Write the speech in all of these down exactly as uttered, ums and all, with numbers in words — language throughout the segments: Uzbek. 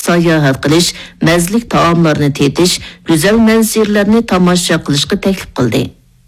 sayohat qilish, mazlik taomlarni tetish, go'zal manzarlarni tomosha qilishga taklif qildi.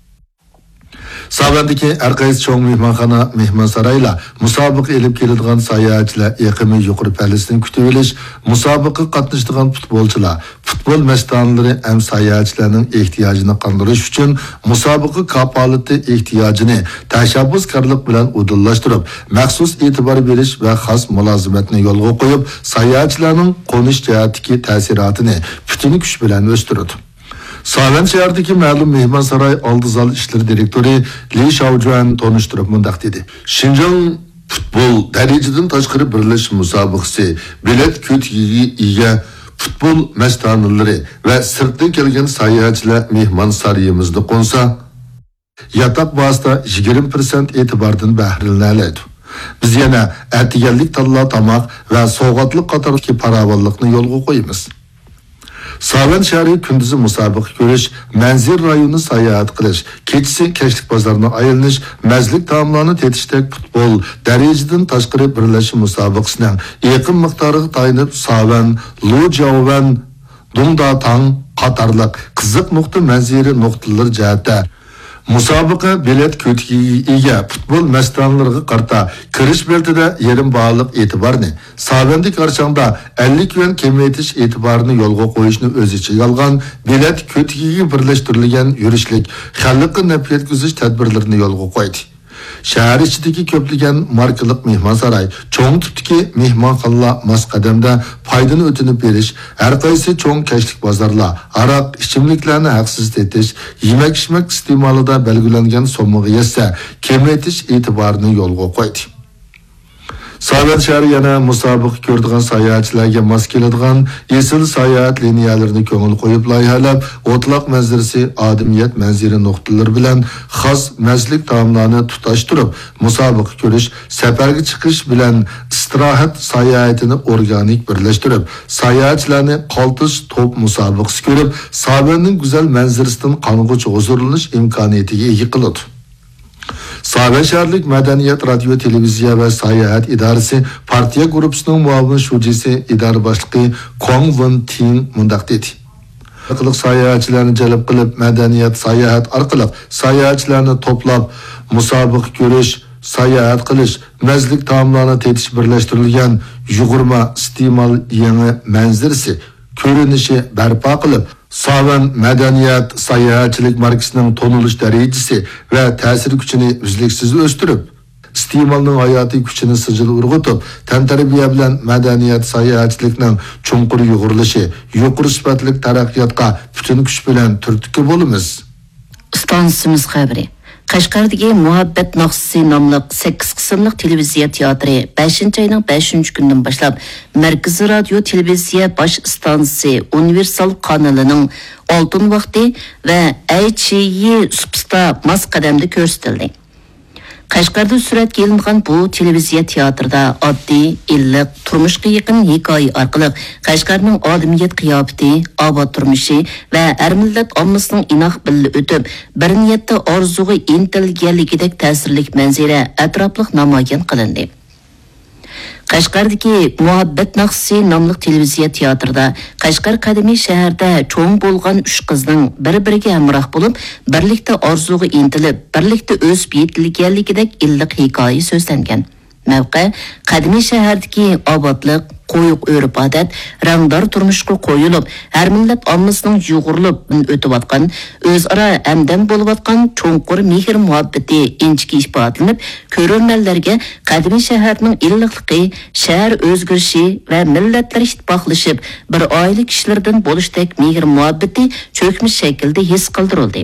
Savandagi Arqays cho'ng mehmonxona, mehmonsaroylar musobaqa elib keladigan sayohatchilar iqimi yuqori pallasini kutib olish, musobaqa qatnashadigan futbolchilar, futbol mastonlari ham sayohatchilarning ehtiyojini qondirish uchun musobaqa kapolati ehtiyojini tashabbuskorlik bilan udillashtirib, maxsus e'tibor berish va xos mulozimatni yo'lga qo'yib, sayohatchilarning qo'nish jihatdagi ta'sirotini butun kuch bilan o'stirdi. Savan şehrdeki ma'lum mehmonsaroy oldizal ishlar direktori Li Shaojuan tonishtirib mundaq dedi. Xinjiang futbol darajadan tashqari birlash musobaqasi bilet ko'tigiga ega futbol mastonlari va sirtdan kelgan sayohatchilar mehmonsaroyimizda qo'nsa, yataq bazasida yigirma foiz e'tibordan bahrilanadi. Biz yana atiganlik tanlo tamoq va sovg'atlik qatorki paravollikni yo'lga qo'yamiz. Savan shahri kunduzi musobaqa ko'rish, manzil rayonini sayohat qilish, kechasi kashlik bozorni aylanish, mazlik taomlarni tetishdek futbol darajadan tashqari birlashuv musobaqasining yaqin miqdoriga tayinib Savan, Lujiaovan, Dongdatang qatorliq qiziq nuqta manzili nuqtalar jihatda musobaqa bilet ko'tigiga ega futbol mastonlariga qarta kirish beltida yarim bog'liq e'tiborni, Savanda qarshangda ellik yuan kemitish e'tiborini yo'lga qo'yishni o'z ichiga olgan bilet ko'tigiga birlashtirilgan yurishlik xalqqa naf yetkazish tadbirlarini yo'lga qo'ydi. Shahar ichidagi ko'pligan markalik mehmonsaroy, cho'ng tipdagi mehmonxonalar mas qadamda foydani o'tinib berish, har qaysi cho'ng kashlik bozorlar, aroq, ichimliklarni haqsiz tetish, yemak-ichmak iste'molida belgilangan so'mga yetsa, kemitish e'tiborini yo'lga qo'ydi. Savan shahri yana musobaqa ko'radigan sayohatchilarga mos keladigan esil sayohat liniyalarini ko'ngil qo'yib loyihalab, o'tloq manzarasi, odamiyat manzili nuqtalari bilan xos mazlik taomlarni tutashtirib, musobaqa ko'rish, safarga chiqish bilan istirohat sayohatini organik birlashtirib, sayohatchilarni qaltish top musobaqasi ko'rib, Savanning go'zal manzarasidan qong'uch huzurlanish imkoniyatiga ega qiladi. Savan shaharlik madaniyat radio televiziya va sayohat idorasi partiya guruhining muavin shujisi idora boshlig'i Kong Wen Ting mundaq dedi. Aqliq sayohatchilarni jalb qilib, madaniyat sayohat orqali sayohatchilarni to'plab, musobaqa ko'rish, sayohat qilish, mazlik taomlarni tetish birlashtirilgan yugurma iste'mol yangi manzarasi ko'rinishi barpo qilib, Savan madaniyat sayohatchilik markasining tonilish darajasi va ta'sir kuchini uzluksiz o'stirib, iste'molning hayotiy kuchini sijil urg'itib, tantarbiya bilan madaniyat sayohatchilikning chunqur yug'urilishi, yuqori sifatli taraqqiyotga butun kuch bilan turtki bo'lamiz. Stansimiz xabari. Qashqardagi Muhabbat Naqsi nomli sakkiz qismliq televiziya teatri beshinchi oyning beshinchi kunidan boshlab Markaziy radio televiziya bosh stansiyasi Universal kanalining oltin vaqti va H Y Supsta mas qadamda ko'rsatildi. Qashqarda suratga ilingan bu televiziya teatrida oddiy, illiq, turmushga yaqin hikoya orqali Qashqarning odamiyat qiyofati, obod turmushi va har millat ommasining inoq billi o'tib, bir niyatda orzuga intilganligidek ta'sirlik manzara atrofliq namoyon qilindi. Qashqardagi Muhabbat Naqsi nomli televiziya teatrida Qashqar qadimiy shaharda cho'ng bo'lgan uch qizning bir-biriga hamroh bo'lib, birlikda orzuga intilib, birlikda o'sib yetilganligidek illiq hikoya so'zlangan. Mavqa qadimiy shahardagi obodlik, qo'yiq urf-odat, rangdor turmushga qo'yilib, har millat ommasining yug'urilib o'tayotgan, o'zaro hamdam bo'layotgan cho'nqur mehr muhabbati inchki ifodalanib, ko'ruvchilarga qadimiy shaharning illiqligi, shahar o'zgarishi va millatlar ittifoqlashib, bir oila kishilardan bo'lishdek mehr muhabbati cho'kmish shaklda his qildirildi.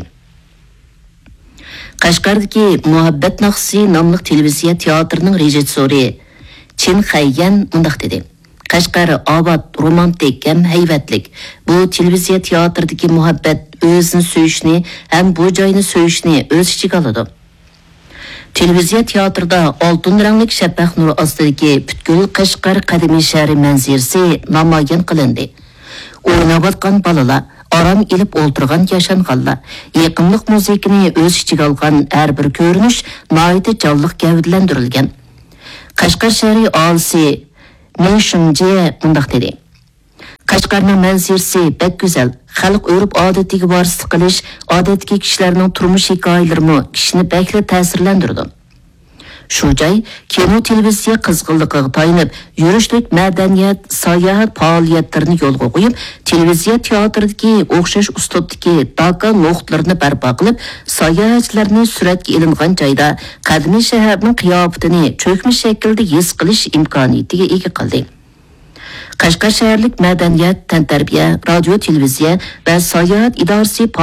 Qashqardagi Muhabbat Naqsi nomli televiziya teatrining rejissyori Chin Xayyan mundaq dedi. Qashqar obod, romantik ham hayvatlik. Bu televiziya teatridagi muhabbat o'zini so'yishni ham bu joyni so'yishni o'z ichiga oladi. Televiziya teatrida oltin rangli shafaq nuri ostidagi butkul Qashqar qadimiy shahri manzarasi namoyon qilindi. O'ynayotgan bolalar, aram ilib o'ltirgan yashanganlar, yaqinlik musiqini o'z ichiga olgan har bir ko'rinish noyida jonliq gavdalantirilgan. Qashqar shahri olisi Meshunje mundaq dedi. Qashqarning manzarasi bek go'zal. Xalq o'rib odatiga varislik qilish, odatdagi kishilarning turmush hikoyalarimi kishini bekla ta'sirlantirdi. Shu joy kino televiziya qizg'inligiga tayanib, yurishlik madaniyat, sayohat faoliyatlarini yo'lga qo'yib, televiziya teatridagi o'xshash uslubdagi doka nuqtalarini barpo qilib, sayohatchilarni suratga ilingan joyda qadimiy shaharning qiyofatini cho'kmish shaklda his qilish imkoniyatiga ega qildi. Qashqar shaharlik madaniyat, tantarbiya, radio televiziya va sayohat idorasi